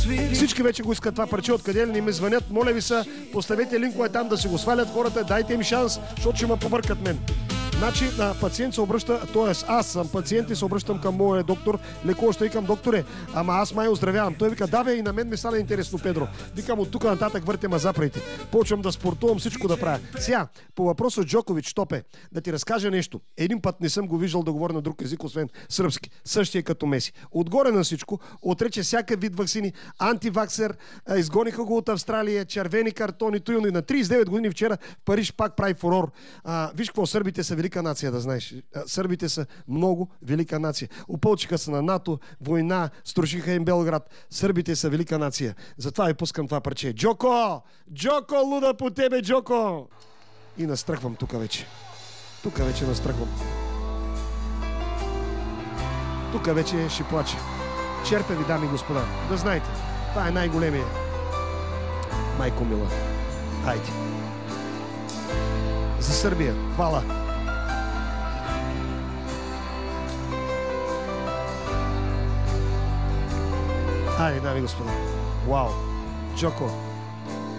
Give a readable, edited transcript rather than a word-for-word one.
Всички вече го искат това парче, откъде ли не ми звънят. Моля ви се, поставете линкове там да си го свалят хората, дайте им шанс, защото ще ме побъркат мен. Значи, пациент се обръща, т.е. аз съм пациент и се обръщам към моя доктор, лекуващ, викам: докторе, ама аз май оздравявам. Той вика: да бе, и на мен ми стана интересно, Педро. Викам: от тук нататък върте ма запрете. Почвам да спортувам, всичко да правя. Сега, по въпроса Джокович, Топе, да ти разкажа нещо. Един път не съм го виждал да говоря на друг език, освен сръбски. Същия като Меси. Отгоре на всичко, отрече всяка вид ваксини, антиваксер, изгониха го от Австралия, червени картони, туилни. На 39 години вчера в Париж пак прави фурор. Виж какво, сърбите са велика нация, да знаеш. Сърбите са много велика нация. Опълчиха се на НАТО, война, струшиха им Белград. Сърбите са велика нация. Затова ви пускам това парче. Джоко! Джоко, луда по тебе, Джоко! И настръхвам тук вече. Тук вече настръхвам. Тук вече ще плача. Черпя ви, дами и господа. Да знаете, това е най-големия. Майко мила. Хайде. За Сърбия. Хвала. Хайде, дами и господа. Вау. Джоко.